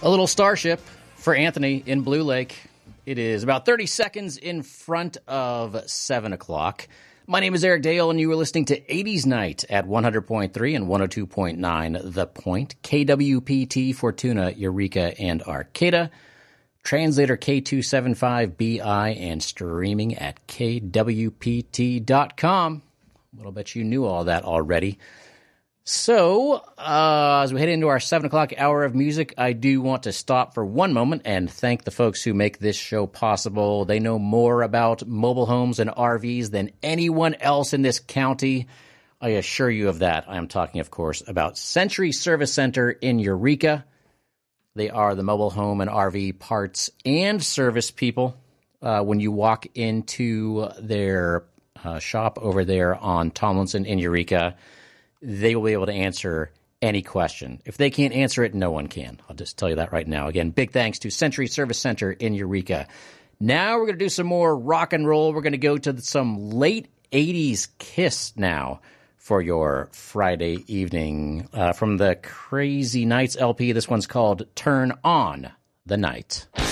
A little Starship for Anthony in Blue Lake. It is about 30 seconds in front of 7 o'clock. My name is Eric Dale, and you are listening to 80s Night at 100.3 and 102.9 The Point. KWPT, Fortuna, Eureka, and Arcata. Translator K275BI, and streaming at kwpt.com. I'll bet you knew all that already. So, as we head into our 7 o'clock hour of music, I do want to stop for one moment and thank the folks who make this show possible. They know more about mobile homes and RVs than anyone else in this county. I assure you of that. I am talking, of course, about Century Service Center in Eureka. They are the mobile home and RV parts and service people. When you walk into their shop over there on Tomlinson in Eureka, they will be able to answer any question. If they can't answer it, no one can. I'll just tell you that right now. Again, big thanks to Century Service Center in Eureka. Now we're going to do some more rock and roll. We're going to go to some late 80s Kiss now for your Friday evening. From the Crazy Nights LP, this one's called Turn On the Night.